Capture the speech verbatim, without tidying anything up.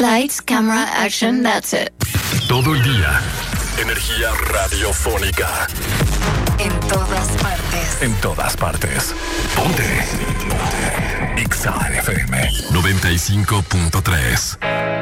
Lights, camera, action, that's it. Todo el día, energía radiofónica. En todas partes. En todas partes. Ponte. Ponte. X A F M noventa y cinco punto tres.